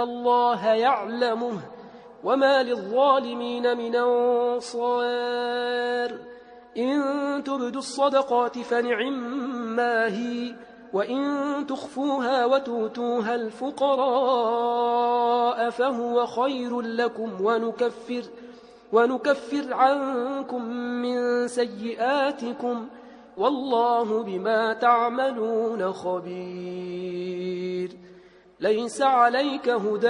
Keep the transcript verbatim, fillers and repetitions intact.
الله يعلمه وما للظالمين من أنصار إن تبدوا الصدقات فنعما هي وإن تخفوها وتؤتوها الفقراء فهو خير لكم ونكفر, ونكفر عنكم من سيئاتكم والله بما تعملون خبير. ليس عليك هدى